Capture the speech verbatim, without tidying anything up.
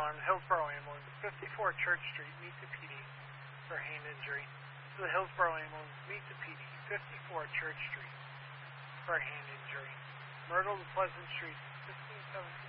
alarm, Hillsborough ambulance, fifty-four Church Street, meet the P D for hand injury. To the Hillsborough ambulance, meet the P D, fifty-four Church Street for hand injury. Myrtle to Pleasant Street, fifteen seventeen